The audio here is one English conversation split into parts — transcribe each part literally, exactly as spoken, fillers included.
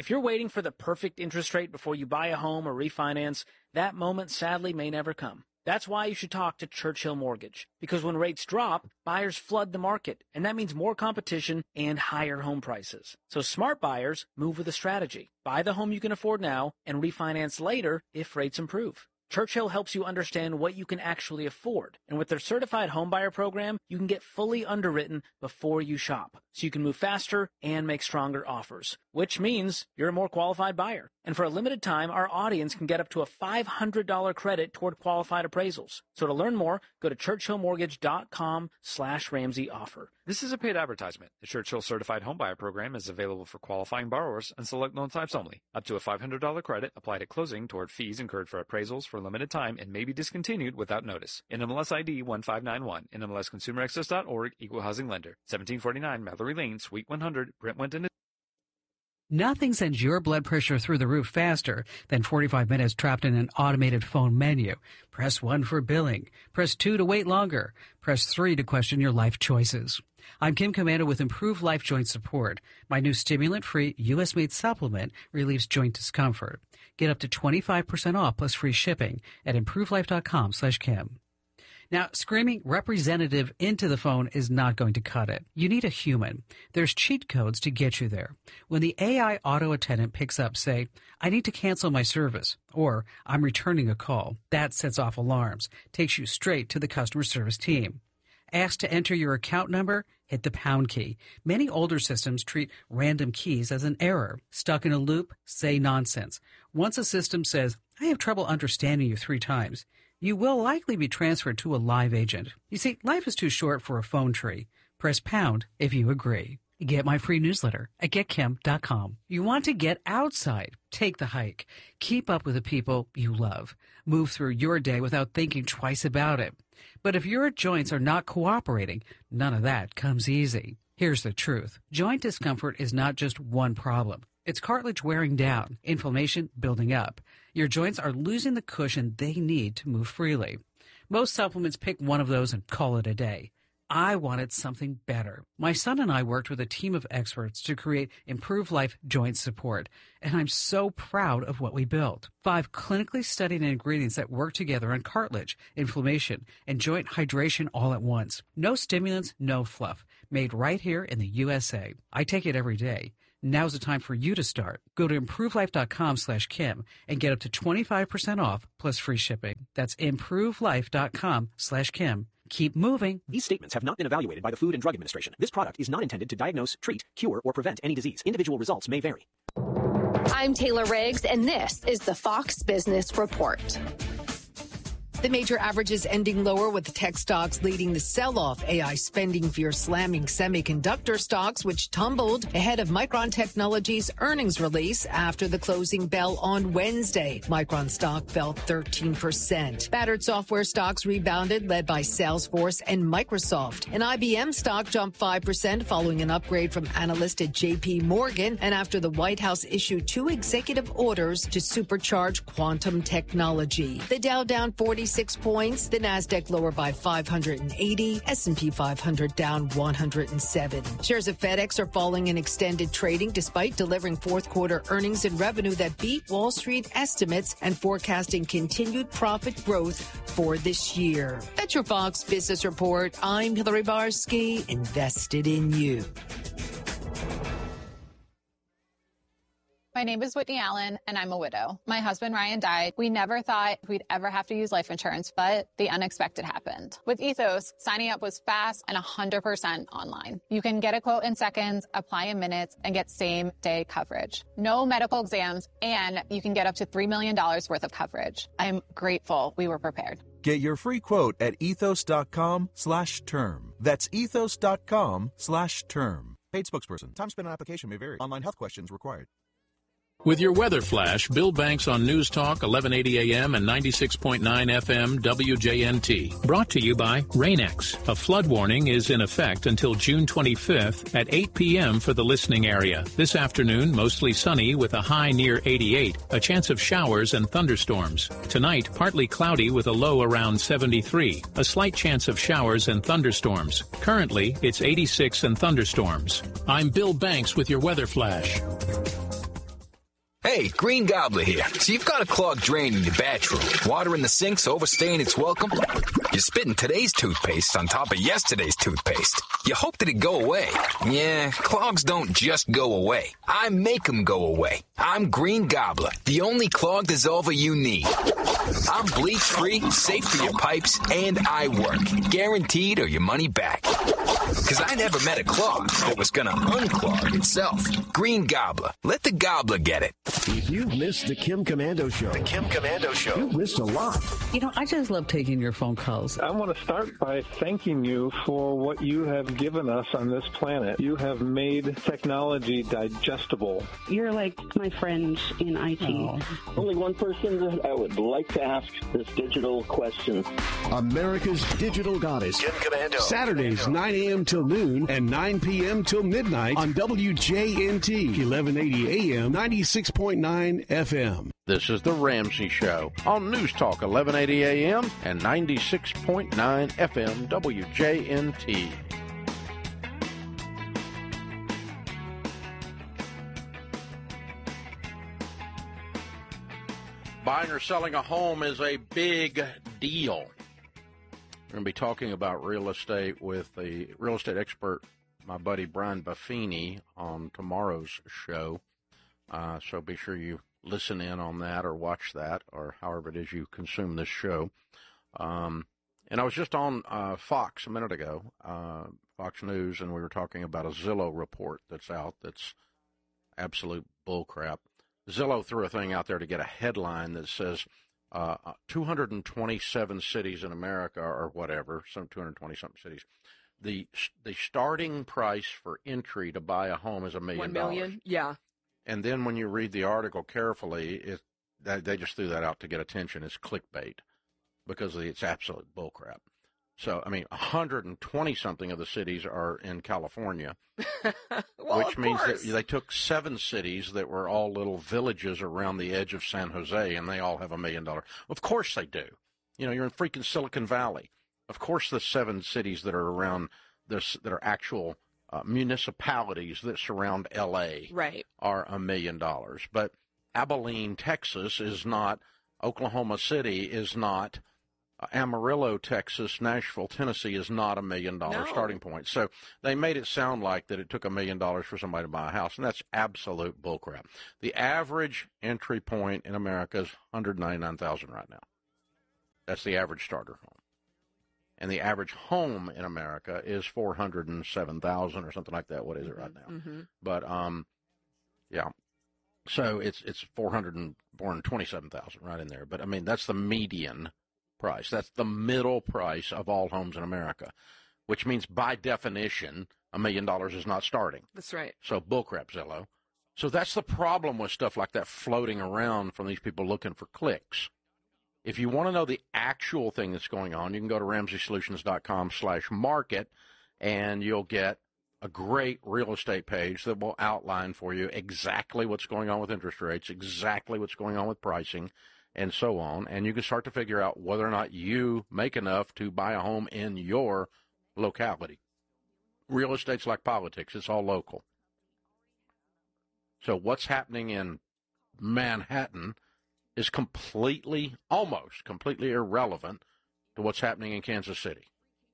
If you're waiting for the perfect interest rate before you buy a home or refinance, that moment sadly may never come. That's why you should talk to Churchill Mortgage, because when rates drop, buyers flood the market, and that means more competition and higher home prices. So smart buyers move with a strategy. Buy the home you can afford now and refinance later if rates improve. Churchill helps you understand what you can actually afford. And with their certified homebuyer program, you can get fully underwritten before you shop. So you can move faster and make stronger offers, which means you're a more qualified buyer. And for a limited time, our audience can get up to a five hundred dollars credit toward qualified appraisals. So to learn more, go to churchillmortgage.com slash Ramsey offer. This is a paid advertisement. The Churchill Certified Homebuyer Program is available for qualifying borrowers and select loan types only. Up to a five hundred dollars credit applied at closing toward fees incurred for appraisals for a limited time and may be discontinued without notice. N M L S I D one five nine one, N M L S Consumer Access dot org, Equal Housing Lender, seventeen forty-nine Mallory Lane, Suite one hundred, Brentwood, Tennessee. Nothing sends your blood pressure through the roof faster than forty-five minutes trapped in an automated phone menu. Press one for billing. Press two to wait longer. Press three to question your life choices. I'm Kim Komando with Improved Life Joint Support. My new stimulant-free U S made supplement relieves joint discomfort. Get up to twenty-five percent off plus free shipping at improvelife.com slash Kim. Now, screaming representative into the phone is not going to cut it. You need a human. There's cheat codes to get you there. When the A I auto attendant picks up, say, I need to cancel my service, or I'm returning a call, that sets off alarms, takes you straight to the customer service team. Asked to enter your account number? Hit the pound key. Many older systems treat random keys as an error. Stuck in a loop? Say nonsense. Once a system says, I have trouble understanding you three times, you will likely be transferred to a live agent. You see, life is too short for a phone tree. Press pound if you agree. Get my free newsletter at get kim dot com. You want to get outside. Take the hike. Keep up with the people you love. Move through your day without thinking twice about it. But if your joints are not cooperating, none of that comes easy. Here's the truth. Joint discomfort is not just one problem. It's cartilage wearing down, inflammation building up. Your joints are losing the cushion they need to move freely. Most supplements pick one of those and call it a day. I wanted something better. My son and I worked with a team of experts to create Improved Life Joint Support, and I'm so proud of what we built. Five clinically studied ingredients that work together on cartilage, inflammation, and joint hydration all at once. No stimulants, no fluff. Made right here in the U S A. I take it every day. Now's the time for you to start. Go to improvelife.com slash Kim and get up to twenty-five percent off plus free shipping. That's improvelife.com slash Kim. Keep moving. These statements have not been evaluated by the Food and Drug Administration. This product is not intended to diagnose, treat, cure, or prevent any disease. Individual results may vary. I'm Taylor Riggs, and this is the Fox Business Report. The major averages ending lower, with the tech stocks leading the sell-off. A I spending fear slamming semiconductor stocks, which tumbled ahead of Micron Technology's earnings release after the closing bell on Wednesday. Micron stock fell thirteen percent. Battered software stocks rebounded, led by Salesforce and Microsoft. An I B M stock jumped five percent following an upgrade from analyst at J P Morgan and after the White House issued two executive orders to supercharge quantum technology. The Dow down forty-six points, the Nasdaq lower by five hundred eighty, S and P five hundred down one hundred seven. Shares of FedEx are falling in extended trading despite delivering fourth quarter earnings and revenue that beat Wall Street estimates and forecasting continued profit growth for this year. That's your Fox Business Report. I'm Hillary Barsky, invested in you. My name is Whitney Allen, and I'm a widow. My husband, Ryan, died. We never thought we'd ever have to use life insurance, but the unexpected happened. With Ethos, signing up was fast and one hundred percent online. You can get a quote in seconds, apply in minutes, and get same-day coverage. No medical exams, and you can get up to three million dollars worth of coverage. I'm grateful we were prepared. Get your free quote at ethos.com slash term. That's ethos.com slash term. Paid spokesperson. Time spent on application may vary. Online health questions required. With your weather flash, Bill Banks on News Talk eleven eighty A M and ninety-six point nine F M W J N T. Brought to you by Rain-X. A flood warning is in effect until June twenty-fifth at eight P M for the listening area. This afternoon, mostly sunny with a high near eighty-eight. A chance of showers and thunderstorms. Tonight, partly cloudy with a low around seventy-three. A slight chance of showers and thunderstorms. Currently, it's eighty-six and thunderstorms. I'm Bill Banks with your weather flash. Hey, Green Gobbler here. So you've got a clogged drain in your bathroom. Water in the sink's overstaying its welcome. You're spitting today's toothpaste on top of yesterday's toothpaste. You hope that it go away. Yeah, clogs don't just go away. I make them go away. I'm Green Gobbler, the only clog dissolver you need. I'm bleach-free, safe for your pipes, and I work. Guaranteed or your money back. Because I never met a clog that was going to unclog itself. Green Gobbler. Let the gobbler get it. If you've missed the Kim Komando Show, the Kim Komando Show, you've missed a lot. You know, I just love taking your phone calls. I want to start by thanking you for what you have given us on this planet. You have made technology digestible. You're like my friend in I T. Oh. Only one person that I would like to ask this digital question. America's digital goddess. Kim Komando. Saturdays, nine a.m. till noon and nine p.m. till midnight on W J N T, eleven eighty A M, ninety-six point nine F M. This is The Ramsey Show on News Talk eleven eighty A M and ninety-six point nine F M W J N T. Buying or selling a home is a big deal. We're going to be talking about real estate with the real estate expert, my buddy Brian Buffini, on tomorrow's show. Uh, so be sure you listen in on that or watch that or however it is you consume this show. Um, and I was just on uh, Fox a minute ago, uh, Fox News, and we were talking about a Zillow report that's out that's absolute bullcrap. Zillow threw a thing out there to get a headline that says uh, two hundred twenty-seven cities in America or whatever, some two hundred twenty-something cities. The the starting price for entry to buy a home is a million dollars. One million, yeah. And then when you read the article carefully, it, they just threw that out to get attention. It's clickbait because it's absolute bullcrap. So, I mean, one hundred twenty-something of the cities are in California, well, which means course. that they took seven cities that were all little villages around the edge of San Jose, and they all have a million dollars. Of course they do. You know, you're in freaking Silicon Valley. Of course the seven cities that are around this, that are actual uh, municipalities that surround L A right. are a million dollars. But Abilene, Texas is not, Oklahoma City is not, Uh, Amarillo, Texas, Nashville, Tennessee is not a million dollar starting point. So they made it sound like that it took a million dollars for somebody to buy a house, and that's absolute bullcrap. The average entry point in America is one hundred ninety-nine thousand dollars right now. That's the average starter home. And the average home in America is four hundred seven thousand dollars or something like that. What is it right now? Mm-hmm. But, um, yeah. So it's it's four hundred twenty-seven thousand dollars right in there. But, I mean, that's the median price. That's the middle price of all homes in America, which means by definition, a million dollars is not starting. That's right. So bullcrap, Zillow. So that's the problem with stuff like that floating around from these people looking for clicks. If you want to know the actual thing that's going on, you can go to ramsey solutions dot com slash market, and you'll get a great real estate page that will outline for you exactly what's going on with interest rates, exactly what's going on with pricing, and so on, and you can start to figure out whether or not you make enough to buy a home in your locality. Real estate's like politics. It's all local. So what's happening in Manhattan is completely, almost completely irrelevant to what's happening in Kansas City.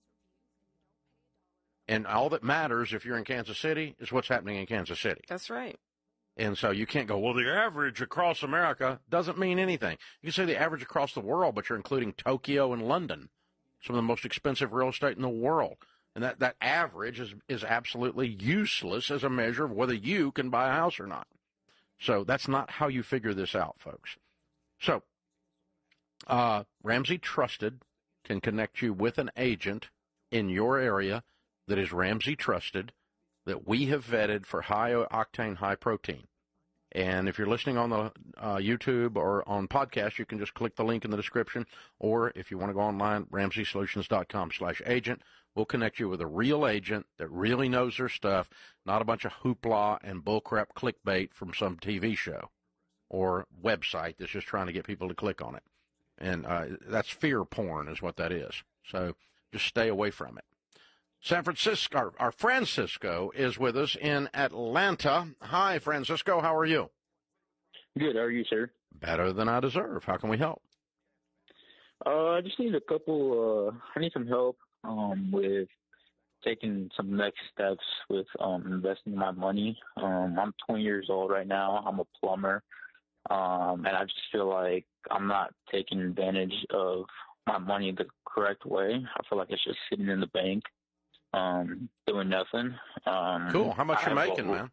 And all that matters if you're in Kansas City is what's happening in Kansas City. That's right. And so you can't go, well, the average across America doesn't mean anything. You can say the average across the world, but you're including Tokyo and London, some of the most expensive real estate in the world. And that, that average is, is absolutely useless as a measure of whether you can buy a house or not. So that's not how you figure this out, folks. So uh, Ramsey Trusted can connect you with an agent in your area that is Ramsey Trusted, that we have vetted for high-octane, high-protein. And if you're listening on the uh, YouTube or on podcast, you can just click the link in the description. Or if you want to go online, ramsey solutions dot com slash agent. We'll connect you with a real agent that really knows their stuff, not a bunch of hoopla and bullcrap clickbait from some T V show or website that's just trying to get people to click on it. And uh, that's fear porn is what that is. So just stay away from it. San Francisco, our, our Francisco is with us in Atlanta. Hi, Francisco. How are you? Good. How are you, sir? Better than I deserve. How can we help? Uh, I just need a couple. Uh, I need some help um, with taking some next steps with um, investing my money. Um, I'm twenty years old right now. I'm a plumber, um, and I just feel like I'm not taking advantage of my money the correct way. I feel like it's just sitting in the bank, um, doing nothing. Um, Cool. How much I you have making, a- man?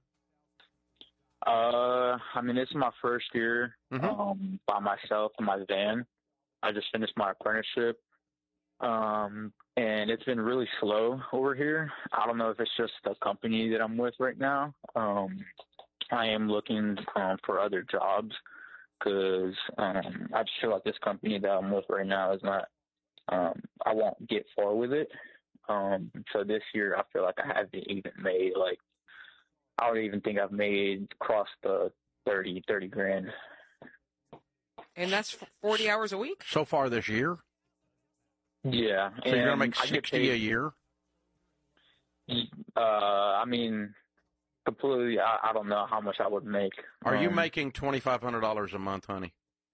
Uh, I mean, this is my first year Mhm. um, by myself in my van. I just finished my apprenticeship, um, and it's been really slow over here. I don't know if it's just the company that I'm with right now. Um, I am looking um, for other jobs because um, I just feel like this company that I'm with right now is not. Um, I won't get far with it. Um, so this year, I feel like I haven't even made like. I don't even think I've made crossed the thirty, thirty grand. And that's forty hours a week? So far this year? Yeah. So you're going to and make I get sixty paid- a year? Uh, I mean, completely, I, I don't know how much I would make. Are you Um, making twenty-five hundred dollars a month, honey?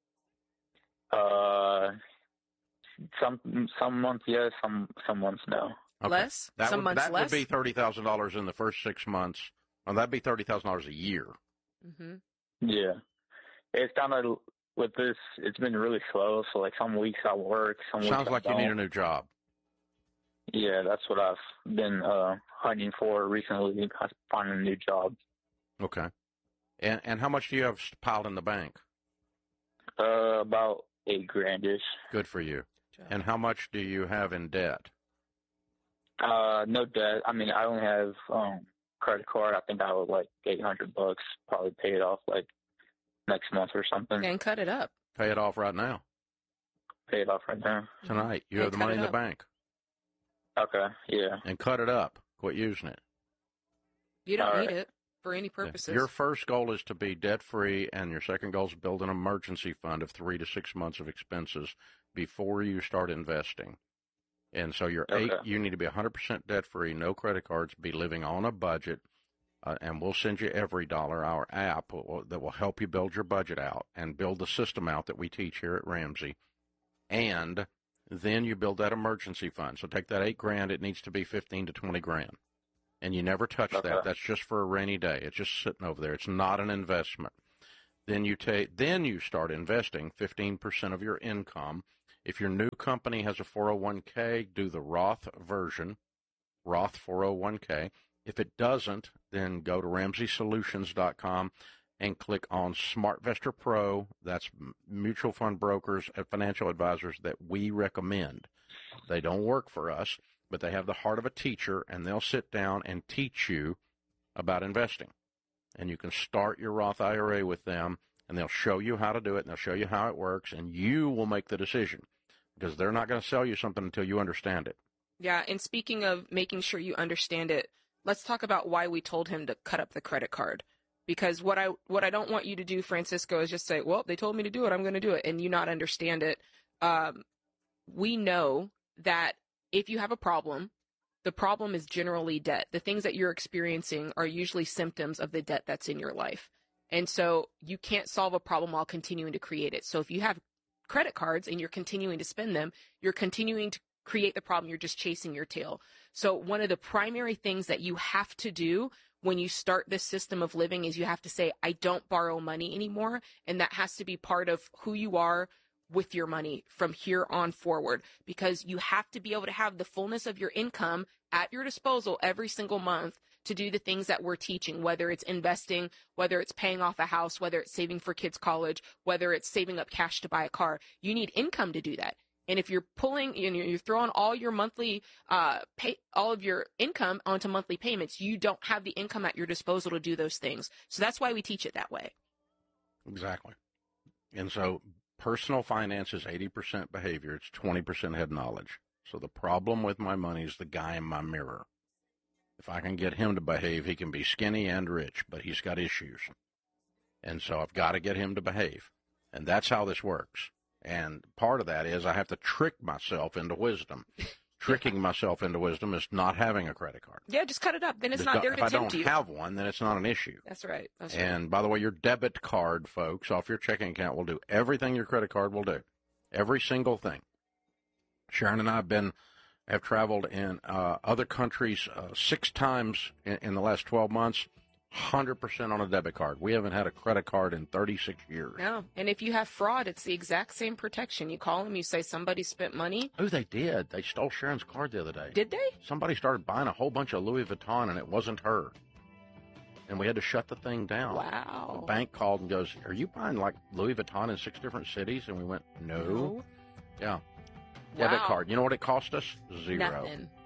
Uh, some some months yes, some some months no. Okay. Less? That Some would, months that less? would be thirty thousand dollars in the first six months. Well, that'd be thirty thousand dollars a year. Mm-hmm. Yeah, it's kind of with this. It's been really slow. So like some weeks I work, some weeks Sounds I like you need a don't. new job. Yeah, that's what I've been uh, hunting for recently. Finding a new job. Okay. And and how much do you have piled in the bank? Uh, about eight grandish. Good for you. And how much do you have in debt? Uh, no debt. I mean, I only have um credit card. I think I owe like eight hundred bucks. Probably pay it off like next month or something. And cut it up. Pay it off right now. Pay it off right now. Tonight. You And have the cut money it in the up. bank. Okay. Yeah. And cut it up. Quit using it. You don't All need right. it for any purposes. Your first goal is to be debt-free, and your second goal is to build an emergency fund of three to six months of expenses before you start investing. And so you're eight, Okay. you need to be one hundred percent debt-free, no credit cards, be living on a budget, uh, and we'll send you every dollar. Our app will, that will help you build your budget out and build the system out that we teach here at Ramsey. And then you build that emergency fund. So take that eight grand, it needs to be fifteen to twenty grand. And you never touch Okay. that. That's just for a rainy day. It's just sitting over there. It's not an investment. Then you take, then you start investing fifteen percent of your income. If your new company has a four oh one k, do the Roth version, Roth four oh one k. If it doesn't, then go to Ramsey Solutions dot com and click on SmartVestor Pro. That's m- mutual fund brokers and financial advisors that we recommend. They don't work for us, but they have the heart of a teacher, and they'll sit down and teach you about investing. And you can start your Roth I R A with them, and they'll show you how to do it, and they'll show you how it works, and you will make the decision because they're not going to sell you something until you understand it. Yeah, and speaking of making sure you understand it, let's talk about why we told him to cut up the credit card. Because what I what I don't want you to do, Francisco, is just say, well, they told me to do it, I'm going to do it, and you not understand it. Um, we know that if you have a problem, the problem is generally debt. The things that you're experiencing are usually symptoms of the debt that's in your life. And so you can't solve a problem while continuing to create it. So if you have credit cards and you're continuing to spend them, you're continuing to create the problem. You're just chasing your tail. So one of the primary things that you have to do when you start this system of living is you have to say, I don't borrow money anymore. And that has to be part of who you are with your money from here on forward, because you have to be able to have the fullness of your income at your disposal every single month to do the things that we're teaching, whether it's investing, whether it's paying off a house, whether it's saving for kids' college, whether it's saving up cash to buy a car. You need income to do that. And if you're pulling, you know, you're throwing all your monthly, uh, pay, all of your income onto monthly payments, you don't have the income at your disposal to do those things. So that's why we teach it that way. Exactly. And so personal finance is eighty percent behavior. It's twenty percent head knowledge. So the problem with my money is the guy in my mirror. If I can get him to behave, he can be skinny and rich, but he's got issues. And so I've got to get him to behave. And that's how this works. And part of that is I have to trick myself into wisdom. tricking myself into wisdom is not having a credit card. Yeah, just cut it up. Then it's Just not there don't- to if I tempt don't you. have one, then it's not an issue. That's right. That's right. And by the way, your debit card, folks, off your checking account will do everything your credit card will do. Every single thing. Sharon and I have been have traveled in uh, other countries uh, six times in, in the last twelve months. one hundred percent on a debit card. We haven't had a credit card in thirty-six years. No, and if you have fraud, it's the exact same protection. You call them, you say somebody spent money. Oh, they did. They stole Sharon's card the other day. Did they? Somebody started buying a whole bunch of Louis Vuitton, and it wasn't her. And we had to shut the thing down. Wow. The bank called and goes, are you buying, like, Louis Vuitton in six different cities? And we went, no. No. Yeah. Debit Wow. card. You know what it cost us? Zero. Nothing.